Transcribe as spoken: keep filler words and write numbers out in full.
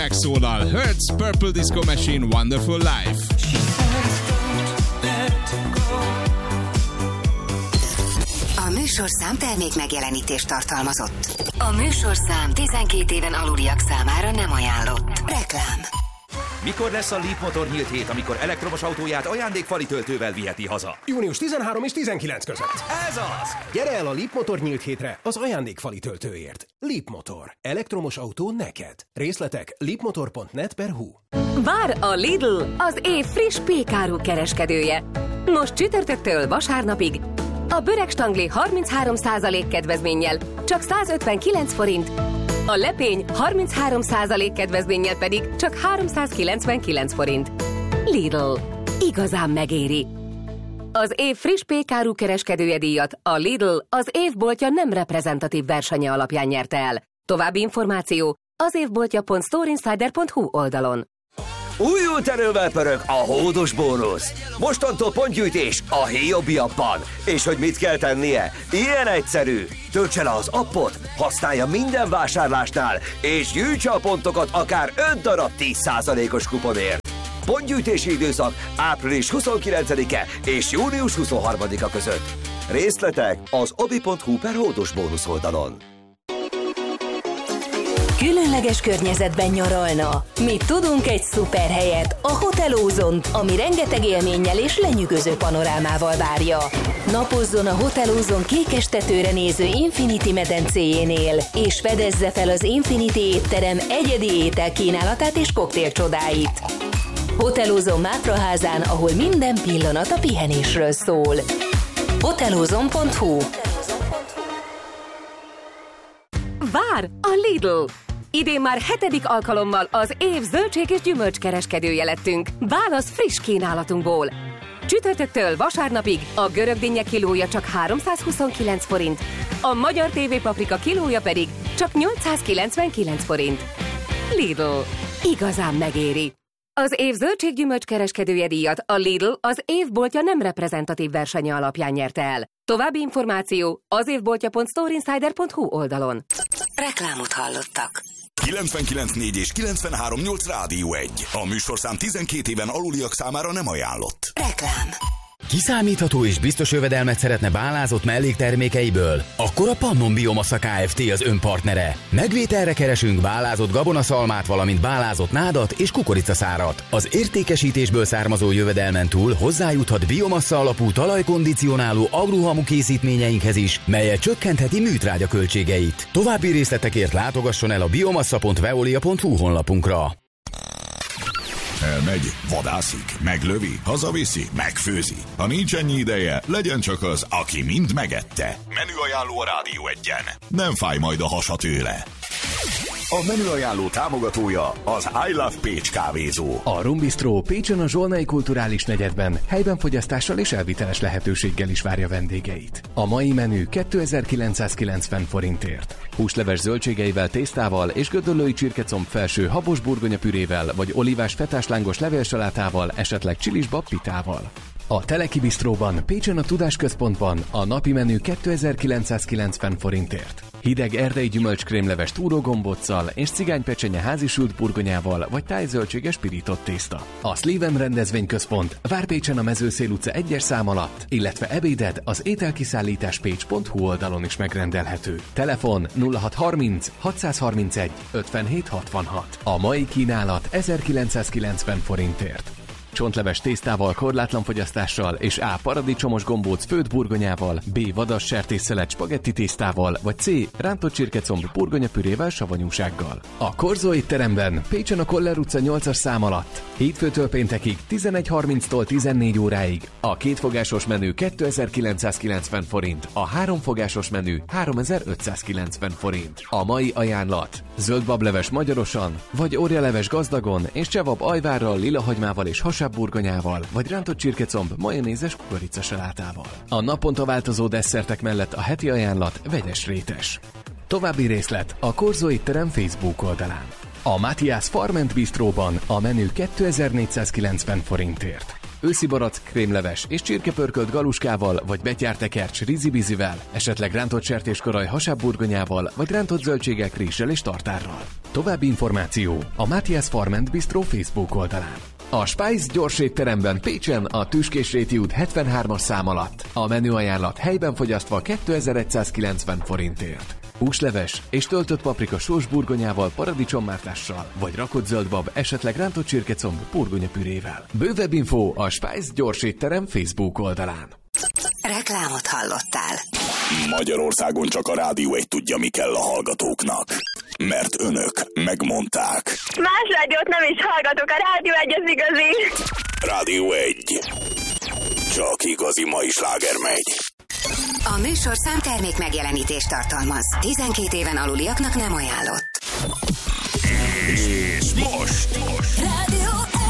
Megszólal Hertz, Purple Disco Machine, Wonderful Life. A műsorszám termék megjelenítést tartalmazott. A műsorszám tizenkét éven aluliak számára nem ajánlott. Reklám. Mikor lesz a Leap Motor nyílt hét, amikor elektromos autóját ajándékfali töltővel viheti haza? június tizenharmadika és tizenkilencedike között. Ez az! Gyere el a Leap Motor nyílt hétre az ajándékfali töltőért. Leap Motor. Elektromos autó neked. Részletek leapmotor.net per hu. Vár a Lidl, az év friss pékáru kereskedője. Most csütörtöktől vasárnapig a böregstangli harminchárom százalék kedvezménnyel csak százötvenkilenc forint, a lepény harminchárom százalék kedvezménnyel pedig csak háromszázkilencvenkilenc forint. Lidl. Igazán megéri. Az év friss pékáru kereskedője díjat a Lidl az évboltja nem reprezentatív versenye alapján nyerte el. További információ az évboltja pont storeinsider pont hu oldalon. Újult erővel pörög a hódos bónusz. Mostantól pontgyűjtés a Hiobi appban. És hogy mit kell tennie? Ilyen egyszerű. Töltse le az appot, használja minden vásárlásnál, és gyűjtse a pontokat akár öt darab tíz százalékos kuponért. Pontgyűjtési időszak április huszonkilencedike és június huszonharmadika között. Részletek az obi pont hu per hódos bónusz oldalon. Különleges környezetben nyaralna. Mi tudunk egy szuper helyet, a Hotel Ozont, ami rengeteg élménnyel és lenyűgöző panorámával várja. Napozzon a Hotel Ozon kékes tetőre néző Infinity medencéjénél, és fedezze fel az Infinity étterem egyedi ételkínálatát és koktél csodáit. Hotel Ozon Mátraházán, ahol minden pillanat a pihenésről szól. hotelozon pont hu. Vár a Lidl! Idén már hetedik alkalommal az év zöldség és gyümölcskereskedője lettünk. Válasz friss kínálatunkból. Csütörtöktől vasárnapig a görög dinnye kilója csak háromszázhuszonkilenc forint, a magyar tévépaprika kilója pedig csak nyolcszázkilencvenkilenc forint. Lidl. Igazán megéri. Az év zöldség-gyümölcs kereskedője díjat a Lidl az évboltja nem reprezentatív versenye alapján nyerte el. További információ az évboltja pont storeinsider pont hu oldalon. Reklámot hallottak. kilencvenkilenc négy és kilencvenhárom nyolc Rádió egy. A műsorszám tizenkét éven aluliak számára nem ajánlott. Reklám. Kiszámítható és biztos jövedelmet szeretne bálázott melléktermékeiből? Akkor a Pannon Biomassa Kft. Az önpartnere. Megvételre keresünk bálázott gabonaszalmát, valamint bálázott nádat és kukoricaszárat. Az értékesítésből származó jövedelmen túl hozzájuthat biomassa alapú talajkondicionáló agrohamu készítményeinkhez is, melyel csökkentheti műtrágya költségeit. További részletekért látogasson el a biomassa pont veolia pont hu honlapunkra. Elmegy, vadászik, meglövi, hazaviszi, megfőzi. Ha nincs ennyi ideje, legyen csak az, aki mind megette. Menüajánló a Rádió egyen. Nem fáj majd a hasa tőle. A menüajánló támogatója az I Love Pécs kávézó. A Rum Bistro Pécsen a Zsolnai Kulturális Negyedben helyben fogyasztással és elviteles lehetőséggel is várja vendégeit. A mai menü kétezer-kilencszázkilencven forintért. Húsleves zöldségeivel, tésztával és gödöllői csirkecomb felső habos burgonya pürével vagy olívás fetáslángos levélsalátával, esetleg csilis pappitával. A Teleki Bistróban Pécsen a Tudásközpontban a napi menü kétezer-kilencszázkilencven forintért. Hideg erdei gyümölcskrémleves túrógombóccal és cigánypecsenye házisült burgonyával vagy tájzöldséges pirított tészta. A Szlívem rendezvényközpont Várpécsen a Mezőszél utca egyes szám alatt, illetve ebéded az ételkiszállítás pécs pont hu oldalon is megrendelhető. Telefon nulla hat harminc hatszázharmincegy ötvenhét hatvanhat. A mai kínálat ezerkilencszázkilencven forintért. Csontleves tésztával, korlátlan fogyasztással és A. paradicsomos gombóc főtt burgonyával, B. vadas sertésszelet spagetti tésztával, vagy C. rántott csirkecomb burgonyapürével savanyúsággal. A Korzó étteremben Pécsen a Koller utca nyolcas szám alatt hétfőtől péntekig tizenegy harminctól tizennégy óráig a kétfogásos menü kétezer-kilencszázkilencven forint, a háromfogásos menü háromezer-ötszázkilencven forint. A mai ajánlat: zöldbableves magyarosan, vagy orjaleves gazdagon és csevab ajvárral, lilahagymával és has burgonyával, vagy rántott csirkecomb majonézes kukoricasalátával. A naponta változó desszertek mellett a heti ajánlat vegyes rétes. További részlet a Korzó étterem Facebook oldalán. A Matthias Farm and Bistróban a menü kétezer-négyszázkilencven forintért. őszi barack, krémleves és csirkepörkölt galuskával vagy betyárt tekercs rizibizivel, esetleg rántott sertéskoraj hasábburgonyával vagy rántott zöldségek rizssel és tartárral. További információ a Matthias Farm and Bistro Facebook oldalán. A Spice gyorsétteremben Pécsen a Tüskés Réti út hetvenhármas szám alatt. A menüajánlat helyben fogyasztva kétezer-százkilencven forintért. Húsleves és töltött paprika sós burgonyával, paradicsommártással, vagy rakott zöldbab, esetleg rántott csirkecomb burgonyapürével. Bővebb info a Spice gyorsétterem Facebook oldalán. Reklámot hallottál. Magyarországon csak a Rádió egy tudja, mi kell a hallgatóknak. Mert önök megmondták. Más rádiót nem is hallgatok, a Rádió egy az igazi. Rádió egy. Csak igazi mai sláger megy. A műsorszám termék megjelenítést tartalmaz. tizenkét éven aluliaknak nem ajánlott. És most. Rádió